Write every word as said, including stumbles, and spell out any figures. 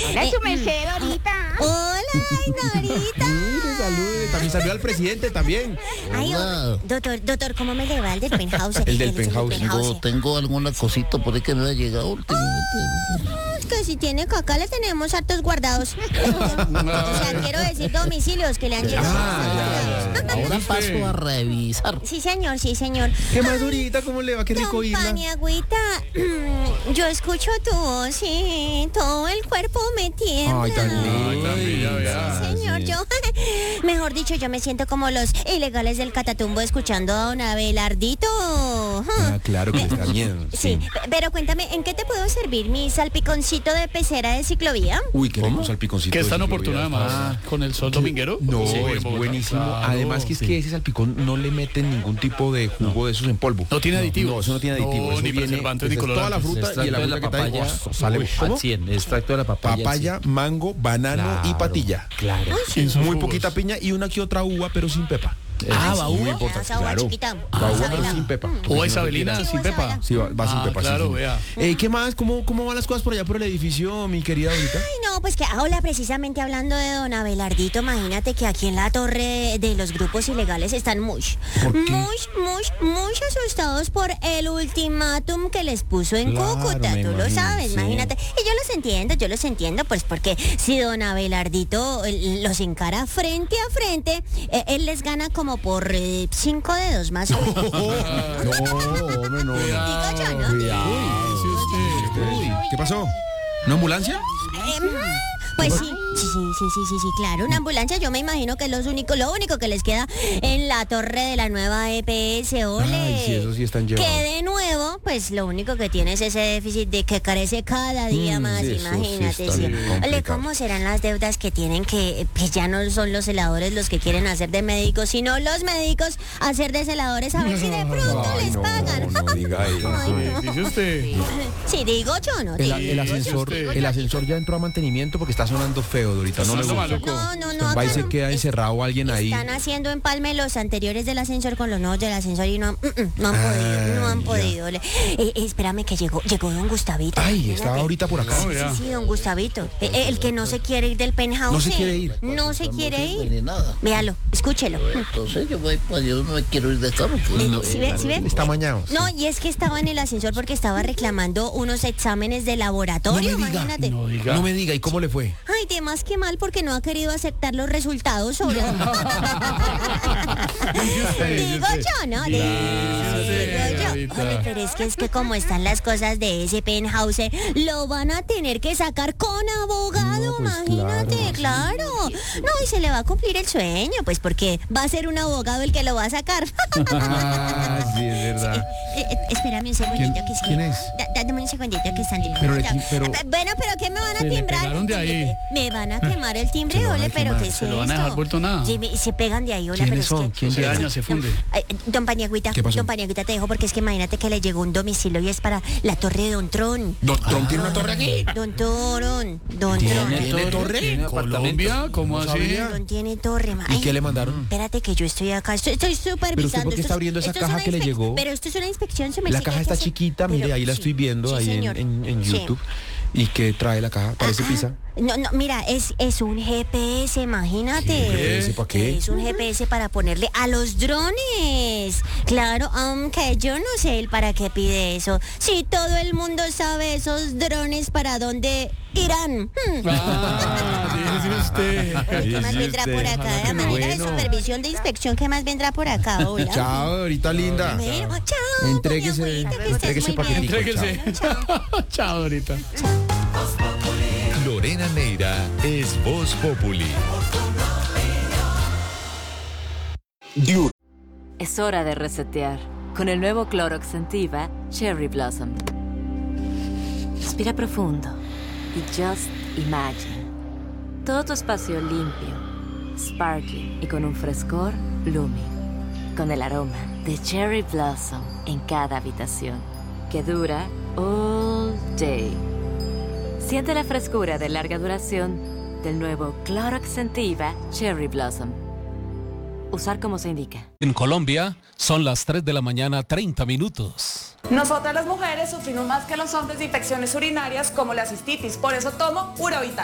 Hola, su merced, Dorita. Hola, ay, Dorita. Mire, salude. También salió al presidente también. Ay, oh, doctor, doctor, ¿cómo me le va el del penthouse? El del Él es penthouse. Tengo, tengo alguna cosita por ahí que me ha llegado últimamente. Ah, que si tiene caca le tenemos hartos guardados. O sea, quiero decir domicilios que le han llegado. Ah, ya, ya, ya. Ahora paso a revisar. Sí, señor, sí, señor. ¿Qué más, Dorita? ¿Cómo le va? Qué rico oírla. Compañagüita, yo escucho tu voz y todo el cuerpo me tiembla. Ay, tan lindo. Ay, tan bella, vea. Sí, señor, Sí. yo, mejor dicho, yo me siento como los ilegales del Catatumbo escuchando a don Abelardito. Ah, claro que está bien. Sí, pe- pero cuéntame, ¿en qué te puedo servir mi salpiconcito de pecera de ciclovía? Uy, qué rico salpiconcito. ¿Qué es tan de oportuno ciclovía. además Ah. con el sol dominguero? No, Sí, es Bogotá. buenísimo. Claro, Además que es sí. que ese salpicón no le meten ningún tipo de jugo de esos en polvo. No tiene aditivos. No, eso no tiene No, aditivos. Eso ni viene- preservantes, ni es toda la colorantes. fruta y la fruta que trae, oh, sale Uy, ¿cómo? al cien, extracto de la papaya. Papaya, mango, banano y Claro, patilla. Claro. Esos Muy jugos. poquita piña y una que otra uva, pero sin pepa. Ah, Eso ¿va es muy uva? importante, Esa uva claro. chiquita. Va uva, pero Isabela. sin pepa. ¿O Porque si no Isabelina se Sí, sin o pepa? Isabela. Sí, va, va sin Ah, pepa. sí, claro, sí. vea. Eh, ¿Qué más? ¿Cómo, ¿Cómo van las cosas por allá por el edificio, mi querida Dorita? Ay, no, pues que ahora precisamente hablando de don Abelardito, imagínate que aquí en la torre de los grupos ilegales están muy, ¿Por qué? muy, muy, muy asustados por el ultimátum que les puso en Claro, Cúcuta, me tú lo imagino, sabes, sí. imagínate. Y yo los entiendo, yo los entiendo, pues porque si don Abelardito eh, los encara frente a frente, eh, él les gana como por eh, cinco dedos más o menos. No, hombre, no. Digo yo, ¿no? Sí, usted. Uy, ¿qué pasó? ¿Una ambulancia? Em, Pues sí, sí, sí, sí, sí, sí, sí, claro, una ambulancia yo me imagino que es los único, lo único que les queda en la torre de la nueva E P S, ole. Ay, sí, eso sí están llevados. Que de nuevo, pues lo único que tiene es ese déficit de que carece cada día Mm, más, sí, eso sí imagínate. está sí. bien Ole, complicado. ¿cómo serán las deudas que tienen que, pues ya no son los celadores los que quieren hacer de médicos, sino los médicos hacer de celadores a ver si de pronto Ay, les no, pagan? no diga eso. Ay, no. Dice usted. Sí, digo yo, ¿no? El, Digo el ascensor, usted. el ascensor ya entró a mantenimiento porque está sonando feo, Dorita. No le Sonando gusta. maluco. No, no, no. Va y acá se no. queda Es- encerrado alguien ahí. Están haciendo empalme los anteriores del ascensor con los nuevos del ascensor y no, han- mm, mm, no han Ah, podido, no han ya. podido. Le- eh, eh, espérame que llegó, llegó don Gustavito. Ay, imagínate. estaba ahorita por acá. No, Sí, ya. sí, sí, don Gustavito. Eh, eh, el que no se quiere ir del penthouse. No se quiere ir. No se quiere No ir. ni nada. Véalo, escúchelo. Entonces yo voy, pues yo no me quiero ir de acá porque no, ¿Sí ve? ¿Sí ve? Está mañado. No, y es que estaba en el ascensor porque estaba reclamando unos exámenes de laboratorio, No me diga. imagínate. No diga. No me diga, ¿y cómo le fue? Ay, de más que mal porque no ha querido aceptar los resultados sobre... Digo yo, ¿no? Digo yo. Clarita. Oye, pero es que es que como están las cosas de ese penthouse, lo van a tener que sacar con abogado, No, pues, imagínate, claro. No, y se le va a cumplir el sueño, pues porque va a ser un abogado el que lo va a sacar. Ah, sí, es verdad. Eh, eh, espérame un segundito. ¿Quién- que es que- quién es? Da- dame un segundito que están Pero le Ya. qui- pero- Eh, Bueno, pero ¿qué me van a Se le timbrar? pegaron de ahí. Me van a quemar el timbre, Se lo van a ole, pero quemar. ¿qué es Se lo van a esto? dejar vuelto nada. Sí, me- se pegan de ahí, ole, pero ¿Quiénes es son? que... ¿Quién Se llega? daña, se funde. Ay, don Paniagüita, ¿Qué pasó? don Paniagüita, te dejo porque es que imagínate que le llegó un domicilio y es para la torre de Don Tron. Don Trump tiene una torre aquí. Don Torón, Don ¿Tiene Tron. ¿Tiene torre? ¿Tiene apartamento? Colombia, ¿cómo No así? sabía. Don tiene torre, ma. ¿Y Ay, qué le mandaron? Espérate que yo estoy acá, estoy, estoy supervisando. por qué Esto está es- abriendo esa esto es caja una que le inspe- llegó? Pero esto es una inspección, se me La dice caja que está hacer- chiquita, mire, pero ahí la sí, estoy viendo, sí, ahí en, señor. en- en Sí. YouTube. ¿Y qué trae la caja? Parece Ah, pizza. No, no, mira, es, es un G P S, imagínate. ¿Qué G P S? ¿Para qué? Es un G P S para ponerle a los drones. Claro, aunque yo no sé el para qué pide eso. Si todo el mundo sabe esos drones para dónde irán. Hmm. Ah, dice usted. ¿Qué más vendrá por acá? De manera de Bueno. supervisión de inspección, ¿qué más vendrá por acá? Hola. Chao, ahorita linda. Bueno, chao. Entréguese, Paniagüita, que estés entréguese muy bien. paquetico. Entréguese. Chao, ahorita. Lorena Neira es Voz Populi. Es hora de resetear con el nuevo Clorox Sentiva Cherry Blossom. Respira profundo y just imagine. Todo tu espacio limpio, sparkling y con un frescor blooming. Con el aroma de Cherry Blossom en cada habitación que dura all day. Siente la frescura de larga duración del nuevo Clorox Sentiva Cherry Blossom. Usar como se indica. En Colombia son las tres de la mañana, treinta minutos. Nosotras las mujeres sufrimos más que los hombres de infecciones urinarias como la cistitis, por eso tomo Urovital.